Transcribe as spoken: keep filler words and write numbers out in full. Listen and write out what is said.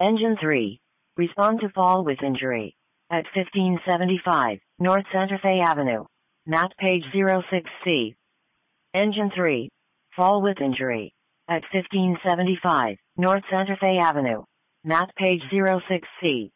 Engine three. Respond to fall with injury. At fifteen seventy-five, North Santa Fe Avenue. N A T page zero six C. Engine three. Fall with injury. At fifteen seventy-five, North Santa Fe Avenue. N A T page zero six C.